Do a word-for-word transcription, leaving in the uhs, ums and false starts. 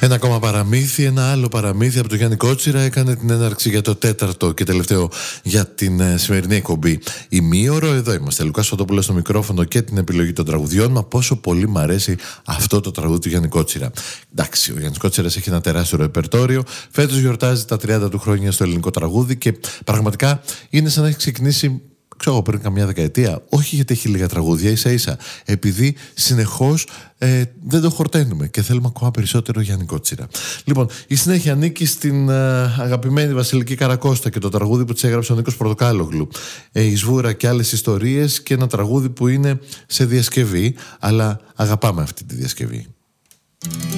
Ένα ακόμα παραμύθι, ένα άλλο παραμύθι από τον Γιάννη Κότσιρα έκανε την έναρξη για το τέταρτο και τελευταίο για την uh, σημερινή εκπομπή ημίωρο. Εδώ είμαστε, Λουκάς Φωτόπουλος στο μικρόφωνο και την επιλογή των τραγουδιών. Μα πόσο πολύ μ' αρέσει αυτό το τραγούδι του Γιάννη Κότσιρα. Εντάξει, ο Γιάννης Κότσιρας έχει ένα τεράστιο ρεπερτόριο. Φέτος γιορτάζει τα τριάντα του χρόνια στο ελληνικό τραγούδι και πραγματικά είναι σαν να έχει ξεκινήσει, ξέρω, πριν καμιά δεκαετία. Όχι γιατί έχει λίγα τραγούδια, ίσα ίσα επειδή συνεχώς ε, δεν το χορταίνουμε και θέλουμε ακόμα περισσότερο Γιάννη Κότσιρα. Λοιπόν, η συνέχεια ανήκει στην ε, αγαπημένη Βασιλική Καρακώστα και το τραγούδι που της έγραψε ο Νίκος Πορτοκάλογλου. Ε, η Σβούρα και άλλες ιστορίες, και ένα τραγούδι που είναι σε διασκευή, αλλά αγαπάμε αυτή τη διασκευή.